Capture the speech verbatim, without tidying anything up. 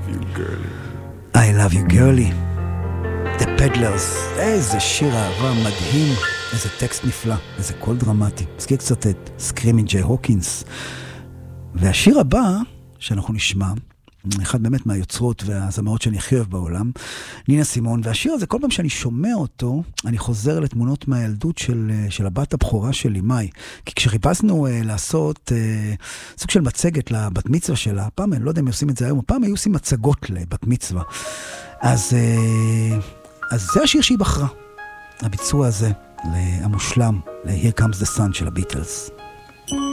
love you, girlie. I love you, girlie. The Peddlers. איזה שיר אהבה מדהים. איזה טקסט נפלא. איזה קול דרמטי. מזכיר קצת את סקרימינג ג'יי הוקינס. והשיר הבא שאנחנו נשמע, אחד באמת מהיוצרות והזמרות שאני הכי אוהב בעולם, נינה סימון, והשיר הזה, כל פעם שאני שומע אותו, אני חוזר לתמונות מהילדות של, של הבת הבכורה שלי, מאי. כי כשחיפשנו uh, לעשות uh, סוג של מצגת לבת מצווה שלה, פעם, אני לא יודע אם עושים את זה היום, פעם היו עושים מצגות לבת מצווה. אז, uh, אז זה השיר שהיא בחרה, הביצוע הזה, המושלם, ל-Here Comes the Sun של הביטלס.